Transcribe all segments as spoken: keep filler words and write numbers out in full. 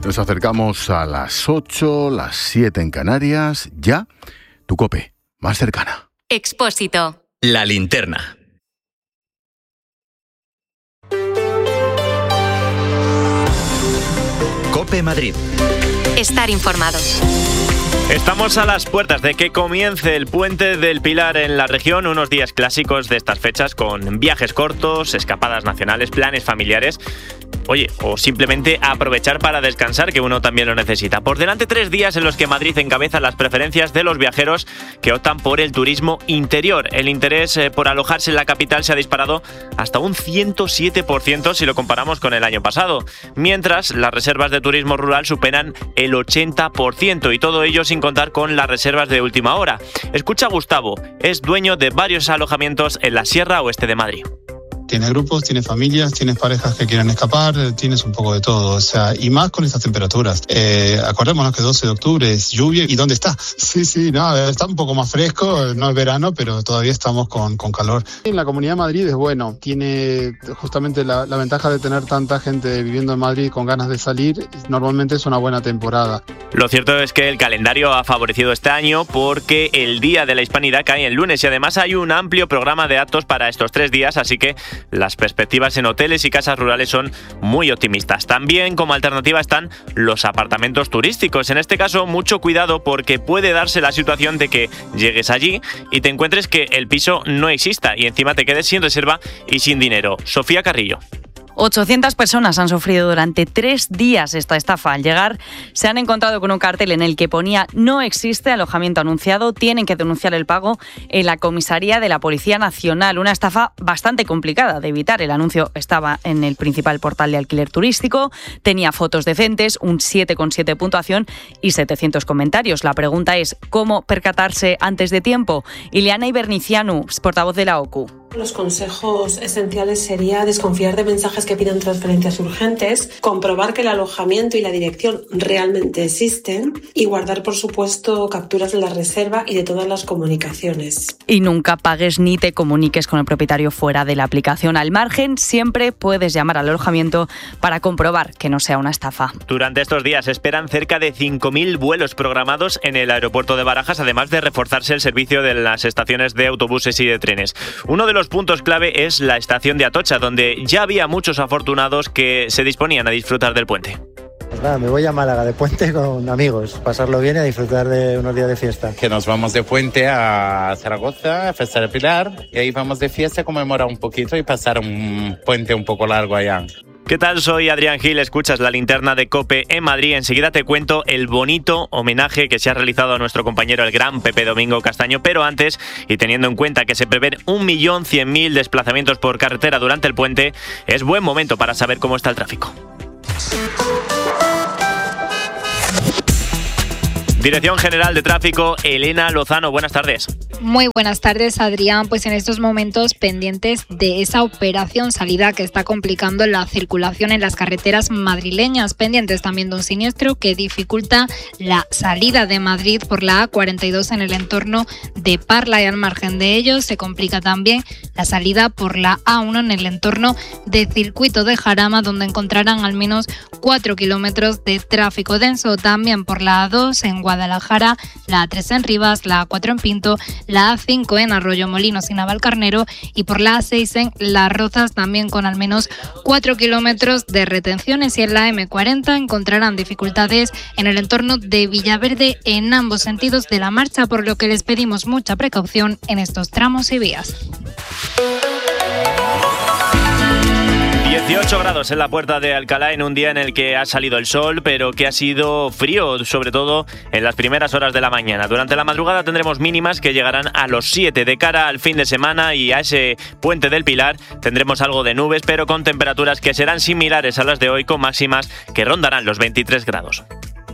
Nos acercamos a las ocho, las siete en Canarias. Ya, tu COPE, más cercana. Expósito. La linterna. COPE Madrid. Estar informado. Estamos a las puertas de que comience el Puente del Pilar en la región, unos días clásicos de estas fechas con viajes cortos, escapadas nacionales, planes familiares. Oye, o simplemente aprovechar para descansar, que uno también lo necesita. Por delante tres días en los que Madrid encabeza las preferencias de los viajeros que optan por el turismo interior. El interés por alojarse en la capital se ha disparado hasta un ciento siete por ciento si lo comparamos con el año pasado. Mientras, las reservas de turismo rural superan el ochenta por ciento y todo ello sin contar con las reservas de última hora. Escucha a Gustavo, es dueño de varios alojamientos en la Sierra Oeste de Madrid. Tienes grupos, tienes familias, tienes parejas que quieren escapar, tienes un poco de todo, o sea, y más con estas temperaturas. Eh, acordémonos que doce de octubre es lluvia, ¿y dónde está? Sí, sí, no, está un poco más fresco, no es verano, pero todavía estamos con, con calor. En la Comunidad de Madrid es bueno, tiene justamente la, la ventaja de tener tanta gente viviendo en Madrid con ganas de salir, normalmente es una buena temporada. Lo cierto es que el calendario ha favorecido este año porque el Día de la Hispanidad cae el lunes y además hay un amplio programa de actos para estos tres días, así que las perspectivas en hoteles y casas rurales son muy optimistas. También como alternativa están los apartamentos turísticos. En este caso, mucho cuidado porque puede darse la situación de que llegues allí y te encuentres que el piso no exista y encima te quedes sin reserva y sin dinero. Sofía Carrillo. ochocientas personas han sufrido durante tres días esta estafa. Al llegar, se han encontrado con un cartel en el que ponía no existe alojamiento anunciado, tienen que denunciar el pago en la comisaría de la Policía Nacional. Una estafa bastante complicada de evitar. El anuncio estaba en el principal portal de alquiler turístico, tenía fotos decentes, un siete coma siete puntuación y setecientos comentarios. La pregunta es, ¿cómo percatarse antes de tiempo? Ileana Ibernicianu, portavoz de la O C U. Los consejos esenciales sería desconfiar de mensajes que piden transferencias urgentes, comprobar que el alojamiento y la dirección realmente existen y guardar, por supuesto, capturas de la reserva y de todas las comunicaciones. Y nunca pagues ni te comuniques con el propietario fuera de la aplicación. Al margen, siempre puedes llamar al alojamiento para comprobar que no sea una estafa. Durante estos días esperan cerca de cinco mil vuelos programados en el aeropuerto de Barajas, además de reforzarse el servicio de las estaciones de autobuses y de trenes. Uno de los puntos clave es la estación de Atocha, donde ya había muchos afortunados que se disponían a disfrutar del puente. Pues nada, me voy a Málaga de puente con amigos, pasarlo bien y a disfrutar de unos días de fiesta. Que nos vamos de puente a Zaragoza, a Fiesta del Pilar, y ahí vamos de fiesta, conmemorar un poquito y pasar un puente un poco largo allá. ¿Qué tal? Soy Adrián Gil, escuchas la linterna de COPE en Madrid. Enseguida te cuento el bonito homenaje que se ha realizado a nuestro compañero el gran Pepe Domingo Castaño, pero antes, y teniendo en cuenta que se prevén un millón cien mil desplazamientos por carretera durante el puente, es buen momento para saber cómo está el tráfico. Dirección General de Tráfico, Elena Lozano, buenas tardes. Muy buenas tardes, Adrián. Pues en estos momentos pendientes de esa operación salida que está complicando la circulación en las carreteras madrileñas, pendientes también de un siniestro que dificulta la salida de Madrid por la A cuarenta y dos en el entorno de Parla, y al margen de ello se complica también la salida por la A uno en el entorno de Circuito de Jarama, donde encontrarán al menos cuatro kilómetros de tráfico denso. También por la A dos en Guadalajara, la A tres en Rivas, la A cuatro en Pinto, la A cinco en Arroyomolinos y Navalcarnero y por la A seis en Las Rozas, también con al menos cuatro kilómetros de retenciones. Y en la eme cuarenta encontrarán dificultades en el entorno de Villaverde en ambos sentidos de la marcha, por lo que les pedimos mucha precaución en estos tramos y vías. dieciocho grados en la Puerta de Alcalá en un día en el que ha salido el sol, pero que ha sido frío, sobre todo en las primeras horas de la mañana. Durante la madrugada tendremos mínimas que llegarán a los siete. De cara al fin de semana y a ese Puente del Pilar tendremos algo de nubes, pero con temperaturas que serán similares a las de hoy, con máximas que rondarán los veintitrés grados.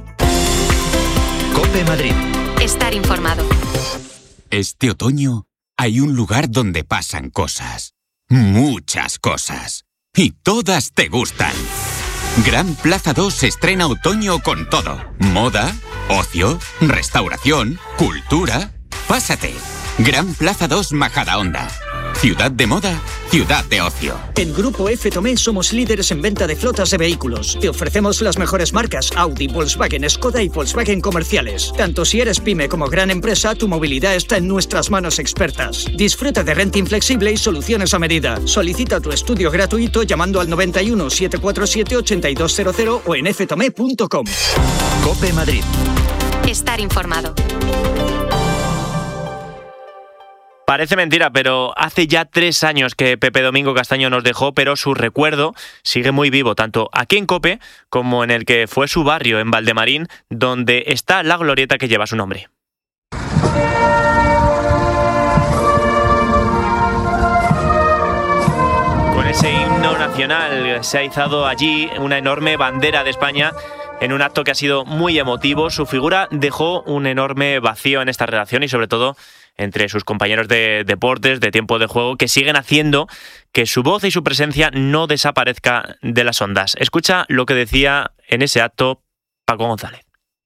COPE Madrid. Estar informado. Este otoño hay un lugar donde pasan cosas. Muchas cosas. Y todas te gustan. Gran Plaza dos se estrena otoño con todo. Moda, ocio, restauración, cultura. Pásate. Gran Plaza dos Majadahonda. Ciudad de moda, ciudad de ocio. En Grupo F Tomé somos líderes en venta de flotas de vehículos. Te ofrecemos las mejores marcas Audi, Volkswagen, Skoda y Volkswagen comerciales. Tanto si eres pyme como gran empresa, tu movilidad está en nuestras manos expertas. Disfruta de renting flexible y soluciones a medida. Solicita tu estudio gratuito llamando al noventa y uno, setecientos cuarenta y siete, ochenta y dos cero cero o en f tomé punto com. COPE Madrid. Estar informado. Parece mentira, pero hace ya tres años que Pepe Domingo Castaño nos dejó, pero su recuerdo sigue muy vivo, tanto aquí en COPE como en el que fue su barrio, en Valdemarín, donde está la glorieta que lleva su nombre. Con ese himno nacional se ha izado allí una enorme bandera de España en un acto que ha sido muy emotivo. Su figura dejó un enorme vacío en esta redacción y sobre todo entre sus compañeros de deportes, de tiempo de juego, que siguen haciendo que su voz y su presencia no desaparezca de las ondas. Escucha lo que decía en ese acto Paco González.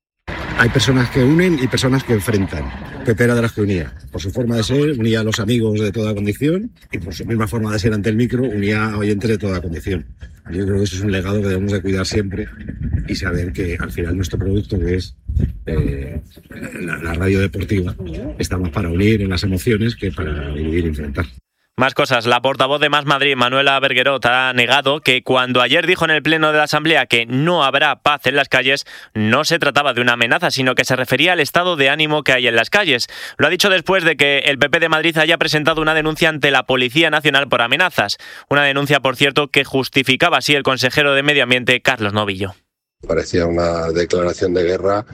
Hay personas que unen y personas que enfrentan. Pepe era de las que unía. Por su forma de ser, unía a los amigos de toda condición y por su misma forma de ser ante el micro, unía a oyentes de toda condición. Yo creo que eso es un legado que debemos de cuidar siempre y saber que al final nuestro producto, que es eh, la, la radio deportiva, está más para unir en las emociones que para dividir y enfrentar. Más cosas. La portavoz de Más Madrid, Manuela Berguerot, ha negado que cuando ayer dijo en el pleno de la Asamblea que no habrá paz en las calles, no se trataba de una amenaza, sino que se refería al estado de ánimo que hay en las calles. Lo ha dicho después de que el P P de Madrid haya presentado una denuncia ante la Policía Nacional por amenazas. Una denuncia, por cierto, que justificaba así el consejero de Medio Ambiente, Carlos Novillo. Parecía una declaración de guerra.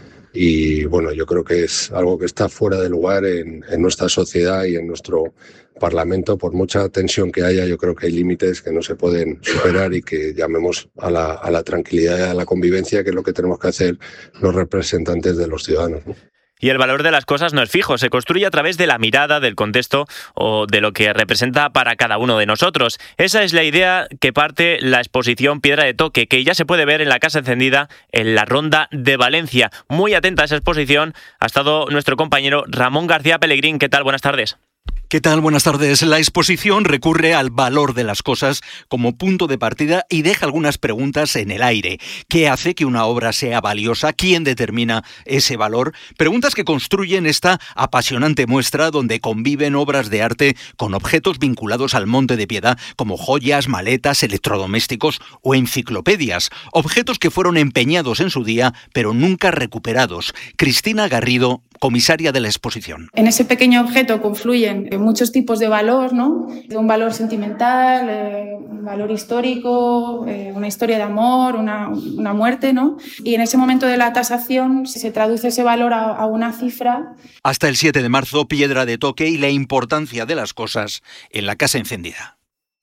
Y bueno, yo creo que es algo que está fuera de lugar en, en nuestra sociedad y en nuestro Parlamento. Por mucha tensión que haya, yo creo que hay límites que no se pueden superar y que llamemos a la, a la tranquilidad y a la convivencia, que es lo que tenemos que hacer los representantes de los ciudadanos, ¿no? Y el valor de las cosas no es fijo, se construye a través de la mirada, del contexto o de lo que representa para cada uno de nosotros. Esa es la idea que parte la exposición Piedra de Toque, que ya se puede ver en la Casa Encendida en la Ronda de Valencia. Muy atenta a esa exposición ha estado nuestro compañero Ramón García Pellegrín. ¿Qué tal? Buenas tardes. ¿Qué tal? Buenas tardes. La exposición recurre al valor de las cosas como punto de partida y deja algunas preguntas en el aire. ¿Qué hace que una obra sea valiosa? ¿Quién determina ese valor? Preguntas que construyen esta apasionante muestra donde conviven obras de arte con objetos vinculados al Monte de Piedad, como joyas, maletas, electrodomésticos o enciclopedias. Objetos que fueron empeñados en su día, pero nunca recuperados. Cristina Garrido, comisaria de la exposición. En ese pequeño objeto confluyen muchos tipos de valor, ¿no? Un valor sentimental, eh, un valor histórico, eh, una historia de amor, una, una muerte, ¿no? Y en ese momento de la tasación se traduce ese valor a, a una cifra. Hasta el siete de marzo, Piedra de Toque y la importancia de las cosas en la Casa Encendida.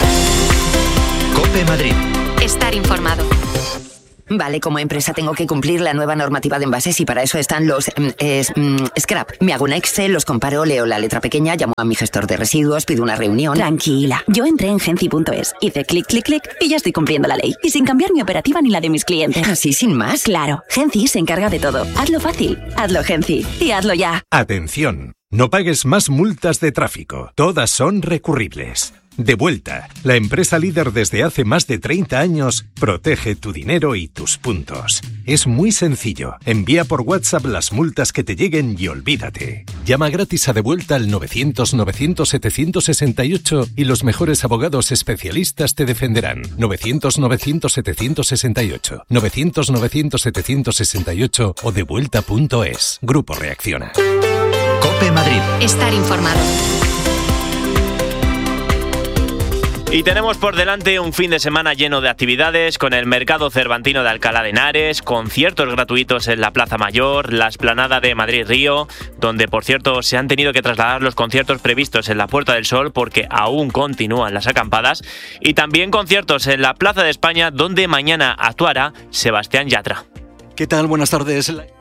COPE Madrid. Estar informado. Vale, como empresa tengo que cumplir la nueva normativa de envases y para eso están los eh, scrap. Me hago un Excel, los comparo, leo la letra pequeña, llamo a mi gestor de residuos, pido una reunión. Tranquila, yo entré en Genci punto es, hice clic, clic, clic y ya estoy cumpliendo la ley. Y sin cambiar mi operativa ni la de mis clientes. ¿Así sin más? Claro, Genci se encarga de todo. Hazlo fácil, hazlo Genci y hazlo ya. Atención, no pagues más multas de tráfico. Todas son recurribles. Devuelta, la empresa líder desde hace más de treinta años, protege tu dinero y tus puntos. Es muy sencillo. Envía por WhatsApp las multas que te lleguen y olvídate. Llama gratis a Devuelta al novecientos novecientos setecientos sesenta y ocho y los mejores abogados especialistas te defenderán. novecientos novecientos setecientos sesenta y ocho, novecientos novecientos setecientos sesenta y ocho o devuelta punto es. Grupo Reacciona. COPE Madrid. Estar informado. Y tenemos por delante un fin de semana lleno de actividades, con el Mercado Cervantino de Alcalá de Henares, conciertos gratuitos en la Plaza Mayor, la Explanada de Madrid-Río, donde por cierto se han tenido que trasladar los conciertos previstos en la Puerta del Sol porque aún continúan las acampadas, y también conciertos en la Plaza de España, donde mañana actuará Sebastián Yatra. ¿Qué tal? Buenas tardes.